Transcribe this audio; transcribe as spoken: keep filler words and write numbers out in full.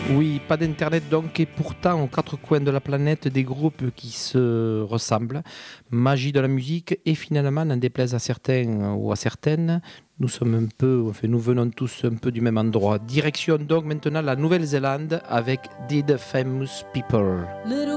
Oui, pas d'internet donc, et pourtant aux quatre coins de la planète des groupes qui se ressemblent. Magie de la musique, et finalement, n'en déplaise à certains ou à certaines, nous sommes un peu, enfin nous venons tous un peu du même endroit. Direction donc maintenant la Nouvelle-Zélande avec Did Famous People.